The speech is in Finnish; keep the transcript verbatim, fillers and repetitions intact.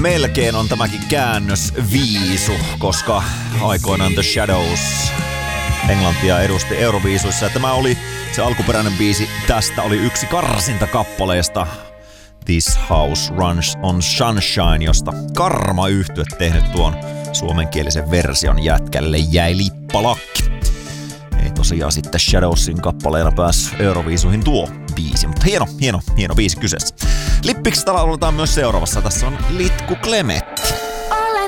melkein on tämäkin käännös viisu, koska aikoinaan The Shadows Englantia edusti Euroviisuissa. Ja tämä oli se alkuperäinen biisi, tästä oli yksi karsinta kappaleesta This House Runs on Sunshine, josta Karma -yhtye tehnyt tuon suomenkielisen version. Jätkälle jäi lippalakki. Ei tosiaan sitten Shadowsin kappaleena päässyt Euroviisuihin tuo biisi, mutta hieno, hieno, hieno biisi kyseessä. Lippiksi lauletaan myös seuraavassa. Tässä on Litku Klemet.